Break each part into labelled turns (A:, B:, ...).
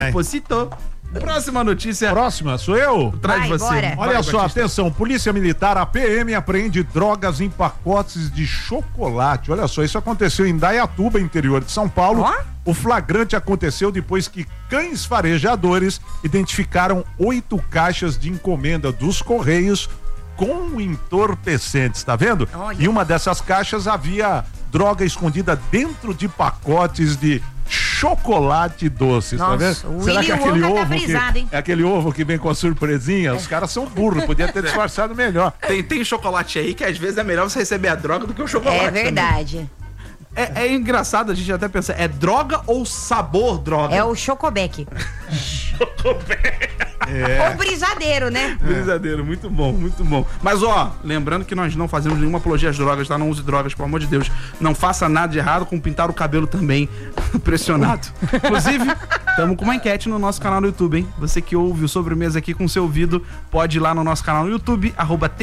A: Depositou. Próxima notícia.
B: Próxima, sou eu?
A: Traz você.
C: Bora.
B: Olha só, atenção, Polícia Militar, a PM apreende drogas em pacotes de chocolate. Olha só, isso aconteceu em Indaiatuba, interior de São Paulo. O flagrante aconteceu depois que cães farejadores identificaram 8 caixas de encomenda dos Correios com entorpecentes, tá vendo?
C: Olha.
B: E uma dessas caixas havia droga escondida dentro de pacotes de chocolate doce, tá vendo? Será que é aquele ovo
C: brisado, hein?
B: é aquele ovo que vem com a surpresinha? Os caras são burros, podia ter disfarçado melhor.
A: Tem chocolate aí que às vezes é melhor você receber a droga do que o chocolate.
C: É verdade.
A: É engraçado a gente até pensar, é droga ou sabor droga?
C: É o chocobeck. Ou brisadeiro, né?
A: Brisadeiro, muito bom, muito bom. Mas ó, lembrando que nós não fazemos nenhuma apologia às drogas, tá? Não use drogas, pelo amor de Deus. Não faça nada de errado com pintar o cabelo também pressionado. Inclusive, estamos com uma enquete no nosso canal no YouTube, hein? Você que ouve o Sobremesa aqui com seu ouvido, pode ir lá no nosso canal no YouTube,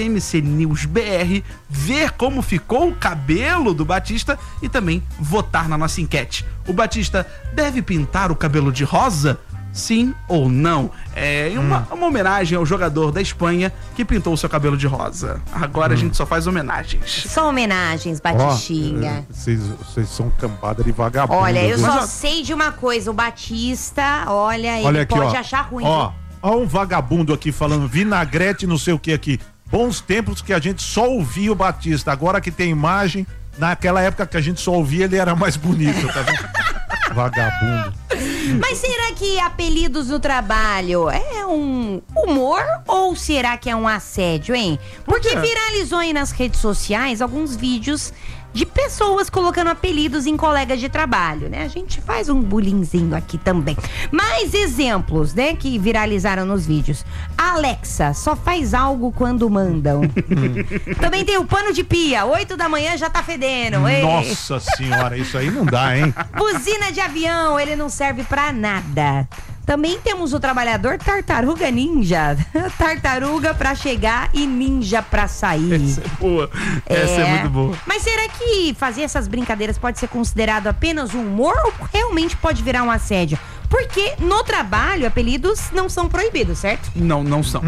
A: @TMCNewsBR, ver como ficou o cabelo do Batista e também votar na nossa enquete. O Batista deve pintar o cabelo de rosa? Sim ou não? É uma homenagem ao jogador da Espanha que pintou o seu cabelo de rosa. Agora a gente só faz homenagens.
C: Só homenagens, Batistinha.
B: Vocês são cambada de vagabundo.
C: Olha, eu
B: viu?
C: só sei de uma coisa, o Batista, olha ele
B: aqui,
C: pode
B: ó.
C: achar ruim.
B: Ó um vagabundo aqui falando vinagrete não sei o que aqui. Bons tempos que a gente só ouvia o Batista. Agora que tem imagem, naquela época que a gente só ouvia, ele era mais bonito, tá vendo? Vagabundo.
C: Mas será que apelidos no trabalho é um humor ou será que é um assédio, hein? Porque viralizou aí nas redes sociais alguns vídeos de pessoas colocando apelidos em colegas de trabalho, né? A gente faz um bullyingzinho aqui também. Mais exemplos, né, que viralizaram nos vídeos. Alexa só faz algo quando mandam. Também tem o pano de pia, 8 da manhã já tá fedendo. Ei.
B: Nossa senhora, isso aí não dá, hein?
C: Buzina de avião, ele não serve pra nada. Também temos o trabalhador tartaruga ninja. Tartaruga pra chegar e ninja pra sair.
A: Essa é boa. Essa é muito boa.
C: Mas será que fazer essas brincadeiras pode ser considerado apenas um humor ou realmente pode virar um assédio? Porque no trabalho, apelidos não são proibidos, certo?
A: Não são.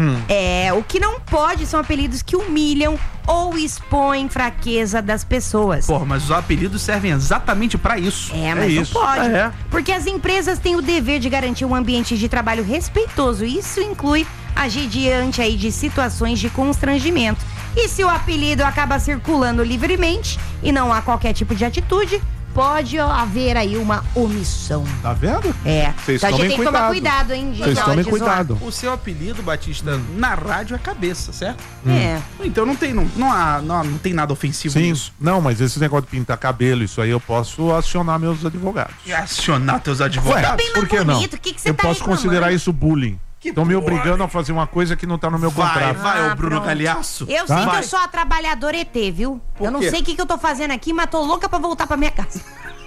C: O que não pode são apelidos que humilham ou expõem fraqueza das pessoas.
A: Porra, mas os apelidos servem exatamente pra isso.
C: Mas não pode.
A: É.
C: Porque as empresas têm o dever de garantir um ambiente de trabalho respeitoso. Isso inclui agir diante aí de situações de constrangimento. E se o apelido acaba circulando livremente e não há qualquer tipo de atitude, pode haver aí uma omissão.
B: Tá vendo?
C: Então a gente tem que tomar cuidado, hein?
B: Vocês tomem cuidado.
A: O seu apelido, Batista, na rádio é cabeça, certo? Então não tem nada ofensivo nisso.
B: Não, mas esse negócio de pintar cabelo, isso aí eu posso acionar meus advogados.
A: E acionar teus advogados?
B: Por que não?
C: Que você
B: eu
C: tá
B: posso
C: reclamando?
B: considerar isso bullying. Estão me obrigando a fazer uma coisa que não tá no meu contrato.
A: Vai, ô Bruno
C: pronto.
A: Calhaço.
C: Eu sei que eu sou a trabalhadora ET, viu? Eu não
A: quê?
C: sei o que eu tô fazendo aqui, mas tô louca pra voltar pra minha casa.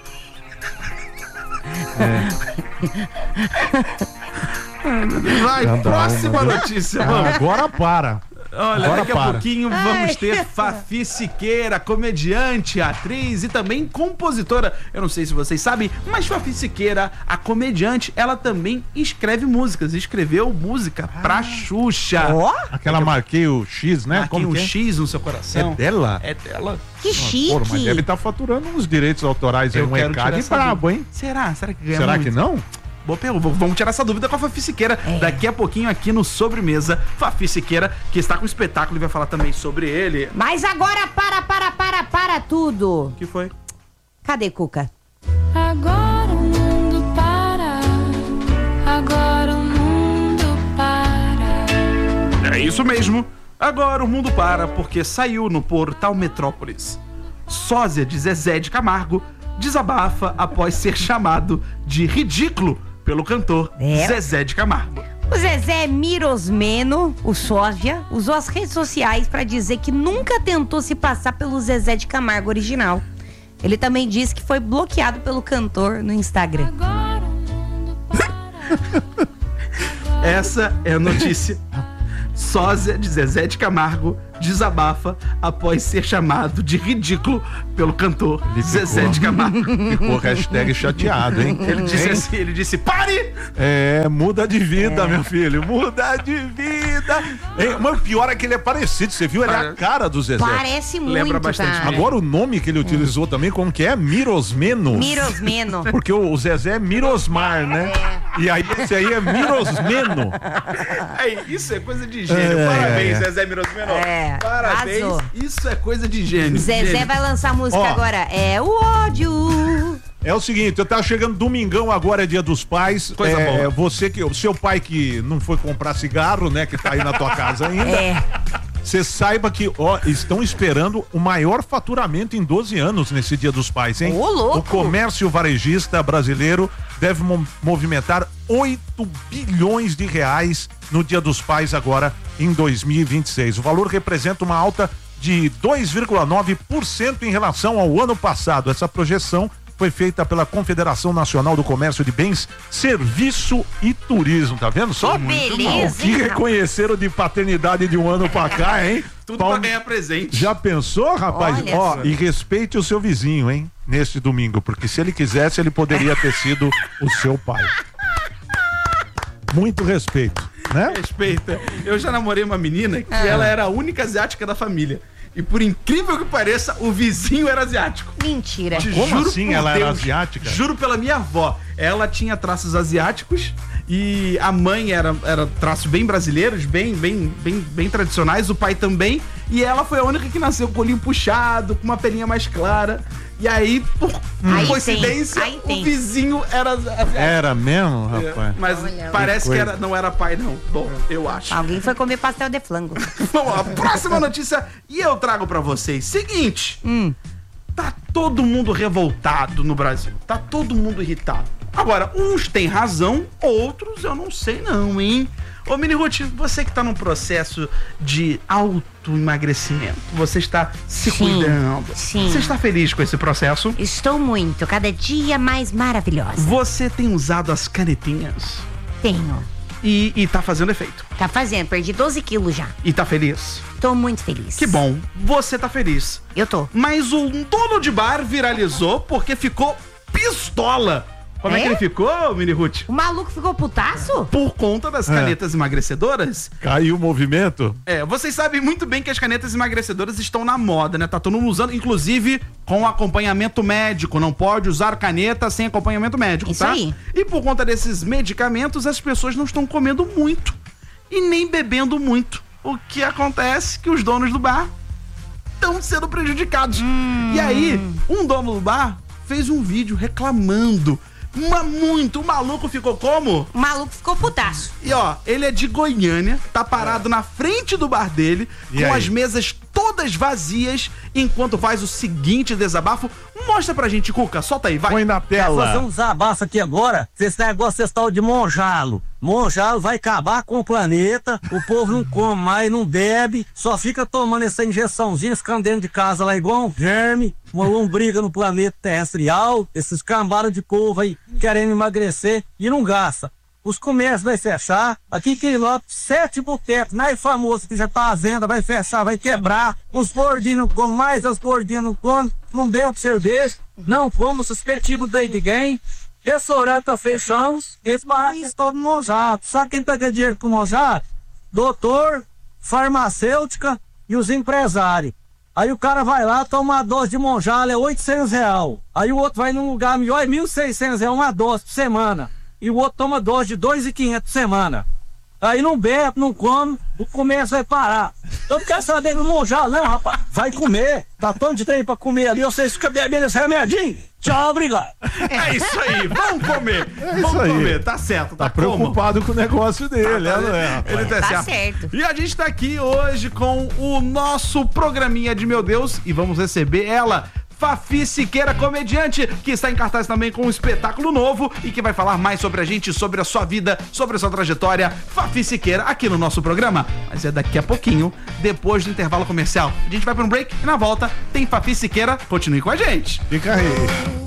A: Vai, próxima notícia, vamos.
B: Agora para.
A: Olha,
B: Agora
A: daqui a
B: para.
A: pouquinho vamos ter Fafi Siqueira, comediante, atriz e também compositora. Eu não sei se vocês sabem, mas Fafi Siqueira, a comediante, ela também escreve músicas. Escreveu música pra Xuxa.
B: Aquela marquei o X, né?
A: Marquei um
B: que é?
A: X no seu coração.
B: É dela?
A: É dela.
C: Que chique.
B: Porra, mas deve estar faturando uns direitos autorais aí,
A: Eu
B: um
A: quero
B: recado
A: tirar
B: e
A: essa
B: brabo, hein?
A: Será que ganha
B: Será
A: muito?
B: que não?
A: Boa pergunta. Vamos tirar essa dúvida com a Fafi Siqueira daqui a pouquinho aqui no Sobremesa. Fafi Siqueira, que está com um espetáculo e vai falar também sobre ele.
C: Mas agora para tudo.
A: O que foi?
C: Cadê Cuca?
D: Agora o mundo para. Agora o mundo para.
A: É isso mesmo. Agora o mundo para porque saiu no portal Metrópolis. Sósia de Zezé de Camargo desabafa após ser chamado de ridículo pelo cantor Zezé de Camargo.
C: O Zezé Mirosmeno, o sósia, usou as redes sociais pra dizer que nunca tentou se passar pelo Zezé de Camargo original. Ele também disse que foi bloqueado pelo cantor no Instagram.
A: Essa é a notícia. Sósia de Zezé de Camargo desabafa após ser chamado de ridículo pelo cantor Zezé de Camargo.
B: Ficou hashtag chateado, hein?
A: Ele disse assim, ele disse, pare!
B: Muda de vida, meu filho, muda de vida. Mas o pior é que ele é parecido, você viu? Ele é a cara do Zezé.
C: Parece muito,
A: Lembra bastante.
C: cara.
B: Agora o nome que ele utilizou também, como que é? Mirosmeno.
C: Mirosmeno.
B: Porque o Zezé é Mirosmar, né? E aí esse aí é Mirosmeno.
A: Isso é coisa de gênio. Parabéns, Zezé Mirosmeno. Parabéns.
C: Arrasou.
A: Isso é coisa de gênio.
C: Zezé
A: Gênio.
C: vai lançar música agora. É o ódio.
B: É o seguinte, eu tava chegando domingão, agora é Dia dos Pais.
A: Coisa boa.
B: Você que, o seu pai que não foi comprar cigarro, né, que tá aí na tua casa ainda. Você saiba que, estão esperando o maior faturamento em 12 anos nesse Dia dos Pais, hein?
C: Ô, louco!
B: O comércio varejista brasileiro deve movimentar 8 bilhões de reais no Dia dos Pais agora em 2026. O valor representa uma alta de 2,9% em relação ao ano passado. Essa projeção foi feita pela Confederação Nacional do Comércio de Bens, Serviço e Turismo, tá vendo só?
C: Que beleza,
B: O que
C: hein?
B: reconheceram de paternidade de um ano pra cá, hein?
A: Tudo pra ganhar presente.
B: Já pensou, rapaz?
C: Olha
B: E respeite o seu vizinho, hein? Neste domingo, porque se ele quisesse, ele poderia ter sido o seu pai. Muito respeito, né?
A: Respeita. Eu já namorei uma menina que ela era a única asiática da família. E por incrível que pareça, o vizinho era asiático.
C: Mentira.
B: Como assim
A: por
B: ela era
A: Deus,
B: asiática?
A: Juro pela minha avó. Ela tinha traços asiáticos e a mãe era traços bem brasileiros, bem tradicionais, o pai também. E ela foi a única que nasceu com o olhinho puxado, com uma pelinha mais clara. E aí, por coincidência, o vizinho era asiático.
B: Era mesmo, rapaz?
A: Mas
C: Olha,
A: parece que não era pai, não. Bom, eu acho.
C: Alguém foi comer pastel de flango.
A: Vamos lá, próxima notícia e eu trago pra vocês. Seguinte, tá todo mundo revoltado no Brasil, tá todo mundo irritado. Agora, uns têm razão, outros eu não sei não, hein? Ô Mini Ruth, você que tá num processo de autoemagrecimento, você está se cuidando.
C: Sim.
A: Você está feliz com esse processo?
C: Estou muito, cada dia mais maravilhosa.
A: Você tem usado as canetinhas
C: Tenho.
A: e tá fazendo efeito.
C: Tá fazendo, perdi 12 quilos já.
A: E tá feliz?
C: Tô muito feliz.
A: Que bom, você tá feliz.
C: Eu tô.
A: Mas um dono de bar viralizou porque ficou pistola. Como é que ele ficou, Mini Ruth?
C: O maluco ficou putaço?
A: Por conta das canetas emagrecedoras.
B: Caiu o movimento?
A: Vocês sabem muito bem que as canetas emagrecedoras estão na moda, né? Tá todo mundo usando, inclusive com acompanhamento médico. Não pode usar caneta sem acompanhamento médico,
C: Isso
A: tá?
C: aí.
A: E por conta desses medicamentos, as pessoas não estão comendo muito e nem bebendo muito. O que acontece é que os donos do bar estão sendo prejudicados. E aí, um dono do bar fez um vídeo reclamando. Muito, o maluco ficou como?
C: O maluco ficou putaço.
A: E ele é de Goiânia, tá parado na frente do bar dele,
B: E
A: com
B: aí?
A: as mesas todas vazias, enquanto faz o seguinte desabafo. Mostra pra gente, Cuca, solta aí, vai.
B: Põe na
E: Fazer um
B: tela.
E: desabafo aqui agora. Esse negócio vocês estão de monjalo. Monjalo vai acabar com o planeta. O povo não come mais, não bebe. Só fica tomando essa injeçãozinha, ficando dentro de casa lá igual um verme. Uma lombriga no planeta terrestrial. Esses cambaram de povo aí querendo emagrecer e não gasta. Os comércios vai fechar. Aqui em Quirilópolis, 7 botecos, mais famoso que já tá à venda, vai fechar, vai quebrar. Os gordinhos não comem mais, as gordinhas não comem, não bebem cerveja, não comem suspetível de ninguém. Restaurante tá fechando, esse barraco está monjado. Sabe quem tá ganhando dinheiro com monjado? Doutor, farmacêutica e os empresários. Aí o cara vai lá, toma uma dose de monjalo, é R$800. Aí o outro vai num lugar melhor, é R$1.600, uma dose por semana. E o outro toma dose de R$2.500 por semana. Aí não bebe, não come, o comércio vai parar. Eu não quero saber do monjalo, não, rapaz. Vai comer, tá tanto de trem pra comer ali, vocês ficam bebendo esse remedinho. Tchau, obrigado.
A: É isso aí, vamos comer. Vamos
B: isso aí.
A: comer, tá certo,
B: Tá preocupado com o negócio dele, né?
A: Ele
C: Tá certo.
A: E a gente tá aqui hoje com o nosso programinha de Meu Deus e vamos receber ela, Fafi Siqueira, comediante, que está em cartaz também com um espetáculo novo e que vai falar mais sobre a gente, sobre a sua vida, sobre a sua trajetória. Fafi Siqueira, aqui no nosso programa, mas é daqui a pouquinho, depois do intervalo comercial. A gente vai para um break e na volta tem Fafi Siqueira, continue com a gente.
B: Fica aí.